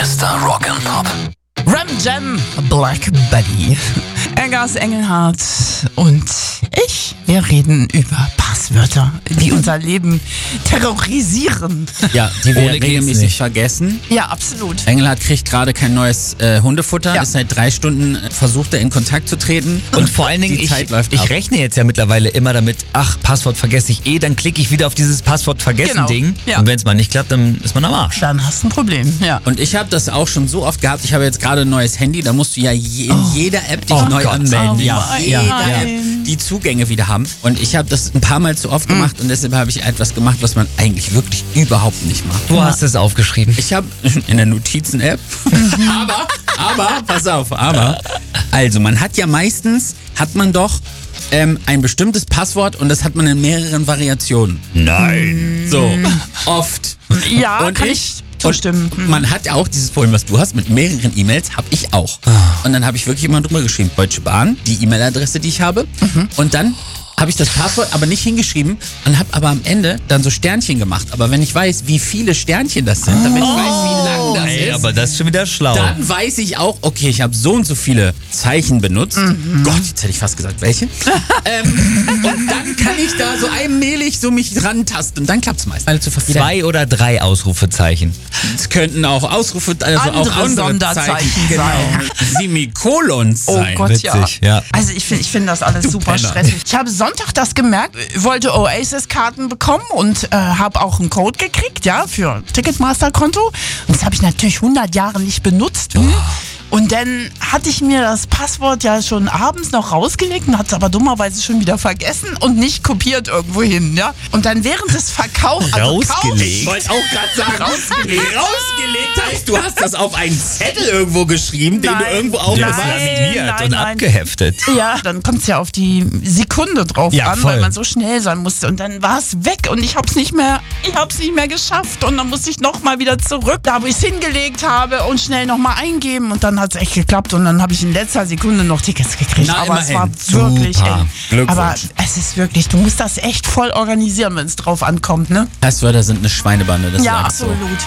Bester Rock'n'Pop. Ram Jam, Black Betty, Eggers Engelhardt und ich. Wir reden über Passwörter, die unser Leben terrorisieren. Ja, die wir Ohne geht's regelmäßig nicht. vergessen. Ja, absolut. Engelhardt kriegt gerade kein neues Hundefutter. Ja. Ist seit 3 Stunden versucht er in Kontakt zu treten. Und vor allen Dingen, Die Zeit läuft ab. ich rechne jetzt ja mittlerweile immer damit, Passwort vergesse ich dann klicke ich wieder auf dieses Passwort vergessen Genau. Ding. Ja. Und wenn es mal nicht klappt, dann ist man am Arsch. Dann hast du ein Problem, ja. Und ich habe das auch schon so oft gehabt. Ich habe jetzt gerade ein neues Handy. Da musst du ja in jeder App dich Oh neu Gott. anmelden. Oh Ja, nein. jeder Nein. App die Zugänge wieder haben. Und ich habe das ein paar Mal zu oft gemacht und deshalb habe ich etwas gemacht, was man eigentlich wirklich überhaupt nicht macht. Du hast es aufgeschrieben. Ich habe in der Notizen-App, aber, pass auf, also man hat ja meistens, doch ein bestimmtes Passwort und das hat man in mehreren Variationen. Nein. So, oft. Ja, Und kann ich zustimmen. Und man hat ja auch dieses Problem, was du hast, mit mehreren E-Mails, habe ich auch. Und dann habe ich wirklich immer drüber geschrieben, Deutsche Bahn, die E-Mail-Adresse, die ich habe. Und dann habe ich das Passwort aber nicht hingeschrieben und habe aber am Ende dann so Sternchen gemacht. Aber wenn ich weiß, wie viele Sternchen das sind, damit ich weiß, wie lang das Ey, ist, aber das ist schon wieder schlau. dann weiß ich auch, okay, ich habe so und so viele Zeichen benutzt. Gott, jetzt hätte ich fast gesagt, welche. Und dann kann ich da so allmählich so mich rantasten. Und dann klappt es meist. Also 2 oder 3 Ausrufezeichen. Es könnten auch Ausrufe, also Andere auch andere Sonderzeichen Zeichen, genau. Semikolons Oh sein. Gott, Witzig, ja. Also ich finde das alles super Penner. stressig. Ich habe Sonntag das gemerkt, wollte Oasis-Karten bekommen und habe auch einen Code gekriegt, ja, für Ticketmaster-Konto. Und das habe ich natürlich 100 Jahre nicht benutzt. Und dann hatte ich mir das Passwort ja schon abends noch rausgelegt und hatte es aber dummerweise schon wieder vergessen und nicht kopiert irgendwo hin, ja. Und dann während des Verkaufs... Rausgelegt? Ich wollte auch gerade sagen, rausgelegt heißt, du hast das auf einen Zettel irgendwo geschrieben, den du Nein. irgendwo Ja, aufbewahrt. laminiert nein, und nein. abgeheftet. Ja, dann kommt es ja auf die Sekunde drauf Ja, an, voll. weil man so schnell sein musste. Und dann war es weg und ich hab's nicht mehr geschafft. Und dann musste ich nochmal wieder zurück, da wo ich es hingelegt habe und schnell nochmal eingeben. Und dann hat es echt geklappt. Und dann habe ich in letzter Sekunde noch Tickets gekriegt. Na, aber es war immerhin. wirklich Super. eng. Glückwunsch. Aber es ist wirklich, du musst das echt voll organisieren, wenn es drauf ankommt, ne? Passwörter sind eine Schweinebande, das Ja, sagst du. absolut.